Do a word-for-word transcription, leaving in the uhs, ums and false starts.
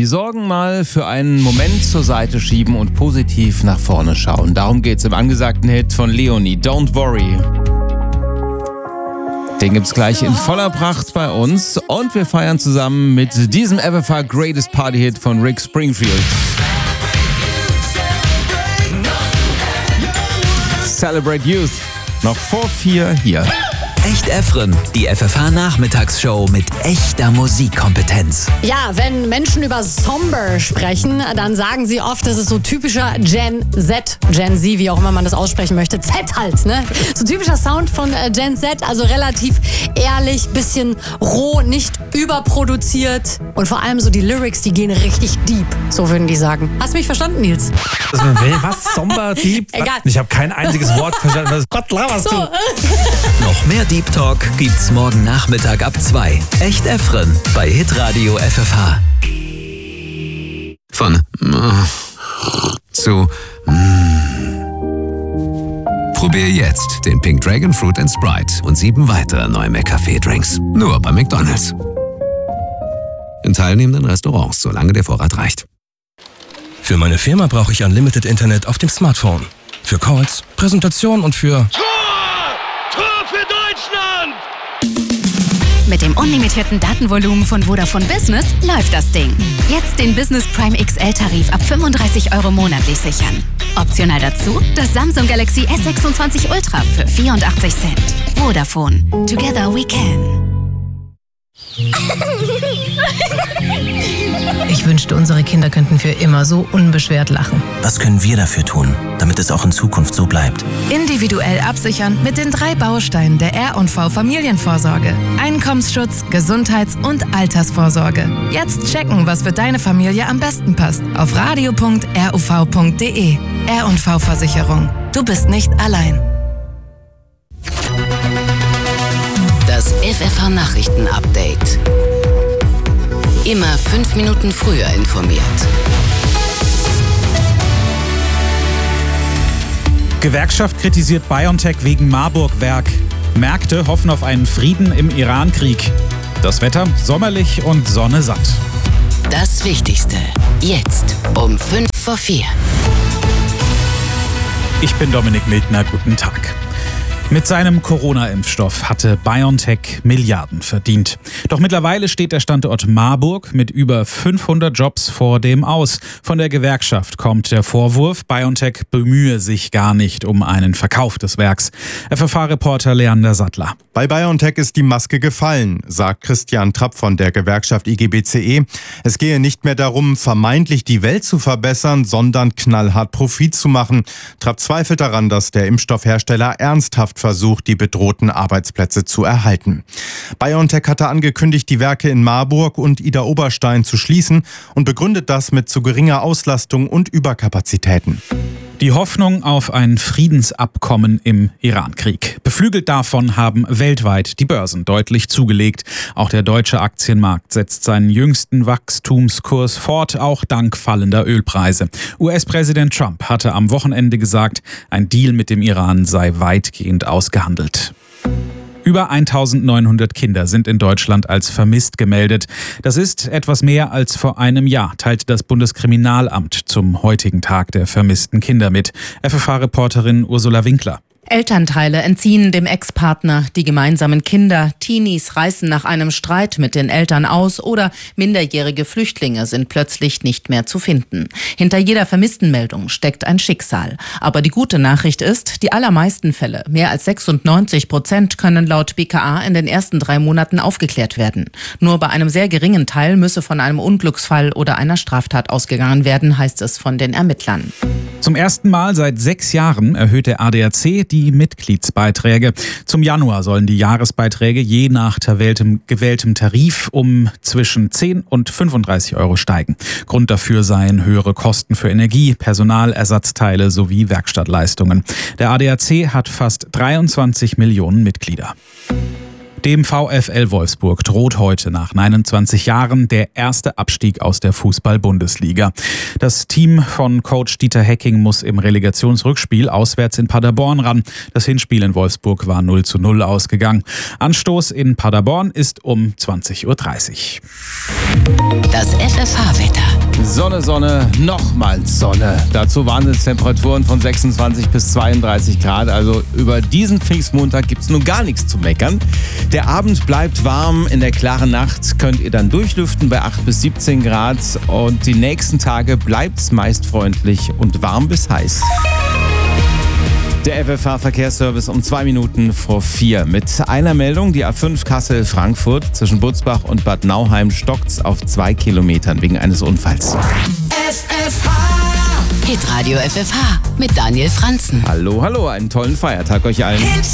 Die Sorgen mal für einen Moment zur Seite schieben und positiv nach vorne schauen. Darum geht's im angesagten Hit von Leonie, Don't Worry. Den gibt's gleich in voller Pracht bei uns und wir feiern zusammen mit diesem F F H Greatest Party Hit von Rick Springfield. Celebrate Youth. Noch vor vier hier. Echt Efren, die F F H-Nachmittagsshow mit echter Musikkompetenz. Ja, wenn Menschen über Somber sprechen, dann sagen sie oft, das ist so typischer Gen Z, Gen Z, wie auch immer man das aussprechen möchte. Z halt, ne? So typischer Sound von äh, Gen Z, also relativ ehrlich, bisschen roh, nicht überproduziert. Und vor allem so die Lyrics, die gehen richtig deep, so würden die sagen. Hast du mich verstanden, Nils? Was? Somber, deep? Egal. Ich habe kein einziges Wort verstanden. Was Gott laberst So. du? Noch mehr Deep Talk gibt's morgen Nachmittag ab zwei. Echt Efren bei Hitradio F F H. Von äh, zu mm. Probier jetzt den Pink Dragon Fruit and Sprite und sieben weitere neue McCafé-Drinks. Nur bei McDonald's. In teilnehmenden Restaurants, solange der Vorrat reicht. Für meine Firma brauche ich Unlimited Internet auf dem Smartphone. Für Calls, Präsentationen und für... Mit dem unlimitierten Datenvolumen von Vodafone Business läuft das Ding. Jetzt den Business Prime X L-Tarif ab fünfunddreißig Euro monatlich sichern. Optional dazu das Samsung Galaxy S sechsundzwanzig Ultra für vierundachtzig Cent. Vodafone. Together we can. Ich wünschte, unsere Kinder könnten für immer so unbeschwert lachen. Was können wir dafür tun, damit es auch in Zukunft so bleibt? Individuell absichern mit den drei Bausteinen der R und V Familienvorsorge. Einkommensschutz, Gesundheits- und Altersvorsorge. Jetzt checken, was für deine Familie am besten passt. Auf radio punkt r u v punkt d e. R und V Versicherung. Du bist nicht allein. Das F F H-Nachrichten-Update. Immer fünf Minuten früher informiert. Gewerkschaft kritisiert BioNTech wegen Marburg-Werk. Märkte hoffen auf einen Frieden im Iran-Krieg. Das Wetter sommerlich und Sonne satt. Das Wichtigste. Jetzt um fünf vor vier. Ich bin Dominik Mildner, guten Tag. Mit seinem Corona-Impfstoff hatte BioNTech Milliarden verdient. Doch mittlerweile steht der Standort Marburg mit über fünfhundert Jobs vor dem Aus. Von der Gewerkschaft kommt der Vorwurf, BioNTech bemühe sich gar nicht um einen Verkauf des Werks. F F H-Reporter Leander Sattler. Bei BioNTech ist die Maske gefallen, sagt Christian Trapp von der Gewerkschaft I G B C E. Es gehe nicht mehr darum, vermeintlich die Welt zu verbessern, sondern knallhart Profit zu machen. Trapp zweifelt daran, dass der Impfstoffhersteller ernsthaft versucht, die bedrohten Arbeitsplätze zu erhalten. BioNTech hatte angekündigt, die Werke in Marburg und Idar-Oberstein zu schließen und begründet das mit zu geringer Auslastung und Überkapazitäten. Die Hoffnung auf ein Friedensabkommen im Iran-Krieg. Beflügelt davon haben weltweit die Börsen deutlich zugelegt. Auch der deutsche Aktienmarkt setzt seinen jüngsten Wachstumskurs fort, auch dank fallender Ölpreise. U S-Präsident Trump hatte am Wochenende gesagt, ein Deal mit dem Iran sei weitgehend ausgehandelt. Über eintausendneunhundert Kinder sind in Deutschland als vermisst gemeldet. Das ist etwas mehr als vor einem Jahr, teilte das Bundeskriminalamt zum heutigen Tag der vermissten Kinder mit. F F H-Reporterin Ursula Winkler. Elternteile entziehen dem Ex-Partner die gemeinsamen Kinder. Teenies reißen nach einem Streit mit den Eltern aus oder minderjährige Flüchtlinge sind plötzlich nicht mehr zu finden. Hinter jeder Vermisstenmeldung steckt ein Schicksal. Aber die gute Nachricht ist, die allermeisten Fälle, mehr als sechsundneunzig Prozent, können laut B K A in den ersten drei Monaten aufgeklärt werden. Nur bei einem sehr geringen Teil müsse von einem Unglücksfall oder einer Straftat ausgegangen werden, heißt es von den Ermittlern. Zum ersten Mal seit sechs Jahren erhöht der A D A C die Mitgliedsbeiträge. Zum Januar sollen die Jahresbeiträge je nach gewähltem, gewähltem Tarif um zwischen zehn und fünfunddreißig Euro steigen. Grund dafür seien höhere Kosten für Energie, Personalersatzteile sowie Werkstattleistungen. Der A D A C hat fast dreiundzwanzig Millionen Mitglieder. Dem VfL Wolfsburg droht heute nach neunundzwanzig Jahren der erste Abstieg aus der Fußball-Bundesliga. Das Team von Coach Dieter Hecking muss im Relegationsrückspiel auswärts in Paderborn ran. Das Hinspiel in Wolfsburg war null zu null ausgegangen. Anstoß in Paderborn ist um zwanzig Uhr dreißig. Das F F H-Wetter. Sonne, Sonne, nochmals Sonne. Dazu Wahnsinnstemperaturen von sechsundzwanzig bis zweiunddreißig Grad. Also über diesen Pfingstmontag gibt es nun gar nichts zu meckern. Der Abend bleibt warm. In der klaren Nacht könnt ihr dann durchlüften bei acht bis siebzehn Grad. Und die nächsten Tage bleibt es meist freundlich und warm bis heiß. Der F F H-Verkehrsservice um zwei Minuten vor vier. Mit einer Meldung, die A fünf Kassel-Frankfurt zwischen Butzbach und Bad Nauheim stockt's auf zwei Kilometern wegen eines Unfalls. F F H. Hitradio F F H mit Daniel Franzen. Hallo, hallo, einen tollen Feiertag euch allen.